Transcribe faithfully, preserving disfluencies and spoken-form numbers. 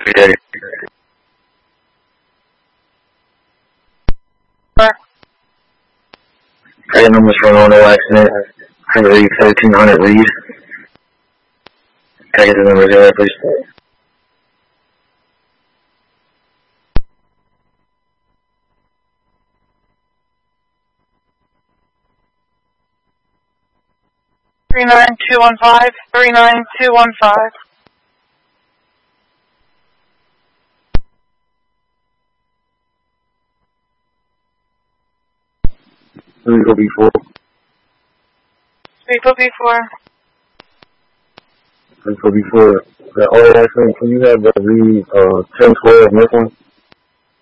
Yeah. Ticket numbers for no accident. Have a read thirteen hundred read. Ticket number zero, please. Three nine two one five. Three nine two one five. Vehicle B four. Vehicle B four. Vehicle B four. The auto accident, can you have the read uh ten twelve next one?